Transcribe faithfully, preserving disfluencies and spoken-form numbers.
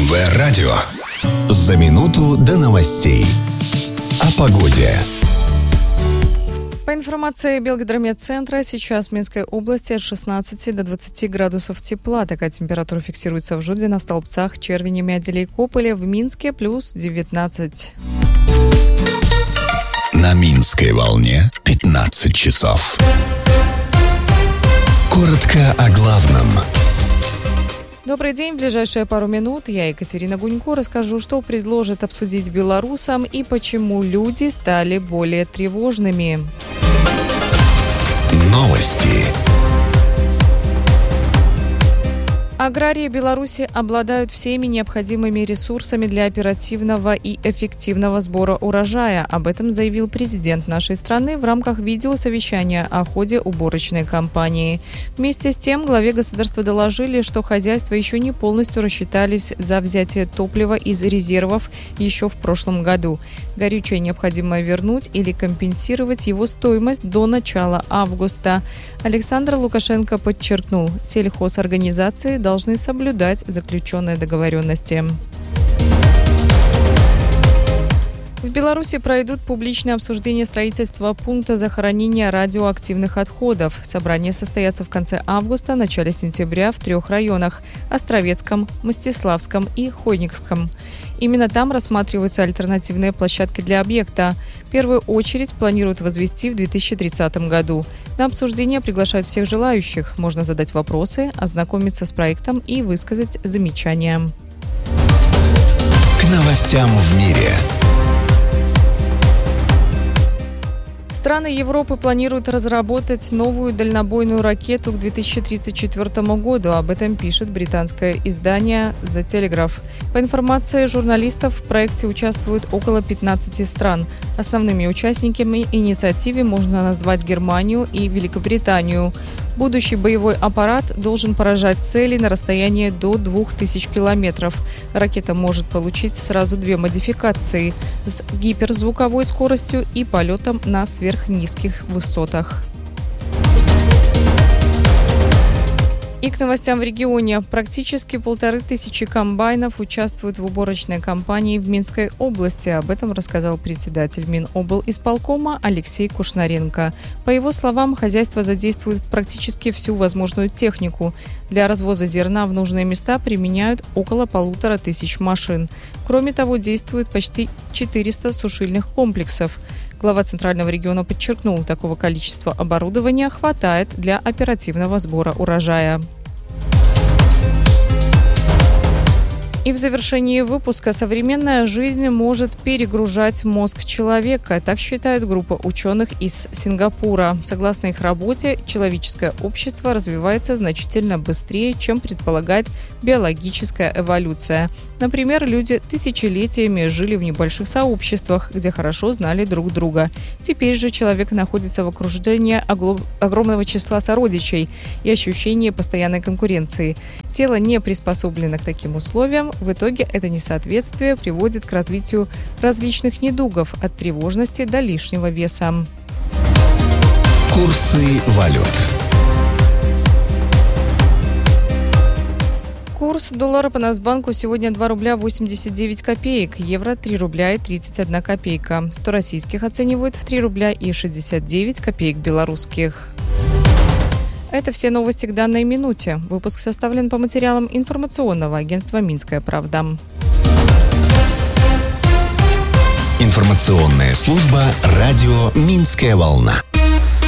эм вэ радио. За минуту до новостей. О погоде. По информации Белгидромедцентра, сейчас в Минской области от шестнадцати до двадцати градусов тепла. Такая температура фиксируется в Жуде, на Столбцах, Червине, Мяделе и Кополе. В Минске плюс девятнадцать. На Минской волне пятнадцать часов. Коротко о главном. Добрый день. В ближайшие пару минут я, Екатерина Гунько, расскажу, что предложит обсудить белорусам и почему люди стали более тревожными. Новости. Аграрии Беларуси обладают всеми необходимыми ресурсами для оперативного и эффективного сбора урожая. Об этом заявил президент нашей страны в рамках видеосовещания о ходе уборочной кампании. Вместе с тем, главе государства доложили, что хозяйства еще не полностью рассчитались за взятие топлива из резервов еще в прошлом году. Горючее необходимо вернуть или компенсировать его стоимость до начала августа. Александр Лукашенко подчеркнул, сельхозорганизации должны соблюдать заключенные договоренности. В Беларуси пройдут публичные обсуждения строительства пункта захоронения радиоактивных отходов. Собрания состоятся в конце августа, начале сентября в трех районах – Островецком, Мстиславском и Хойникском. Именно там рассматриваются альтернативные площадки для объекта. В первую очередь планируют возвести в две тысячи тридцатом году. На обсуждение приглашают всех желающих. Можно задать вопросы, ознакомиться с проектом и высказать замечания. К новостям в мире. Страны Европы планируют разработать новую дальнобойную ракету к две тысячи тридцать четвёртому году. Об этом пишет британское издание The Telegraph. По информации журналистов, в проекте участвуют около пятнадцати стран. Основными участниками инициативы можно назвать Германию и Великобританию. Будущий боевой аппарат должен поражать цели на расстоянии до двух тысяч километров. Ракета может получить сразу две модификации – с гиперзвуковой скоростью и полетом на сверхнизких высотах. И к новостям в регионе. Практически полторы тысячи комбайнов участвуют в уборочной кампании в Минской области. Об этом рассказал председатель Миноблисполкома Алексей Кушнаренко. По его словам, хозяйство задействует практически всю возможную технику. Для развоза зерна в нужные места применяют около полутора тысяч машин. Кроме того, действует почти четыреста сушильных комплексов. Глава Центрального региона подчеркнул, такого количества оборудования хватает для оперативного сбора урожая. И в завершении выпуска: современная жизнь может перегружать мозг человека. Так считает группа ученых из Сингапура. Согласно их работе, человеческое общество развивается значительно быстрее, чем предполагает биологическая эволюция. Например, люди тысячелетиями жили в небольших сообществах, где хорошо знали друг друга. Теперь же человек находится в окружении огромного числа сородичей и ощущение постоянной конкуренции. Тело не приспособлено к таким условиям. В итоге это несоответствие приводит к развитию различных недугов, от тревожности до лишнего веса. Курсы валют. Курс доллара по Нацбанку сегодня два рубля восемьдесят девять копеек, евро три рубля и тридцать одна копейка. сто российских оценивают в три рубля и шестьдесят девять копеек белорусских. Это все новости к данной минуте. Выпуск составлен по материалам информационного агентства «Минская правда». Информационная служба радио «Минская волна».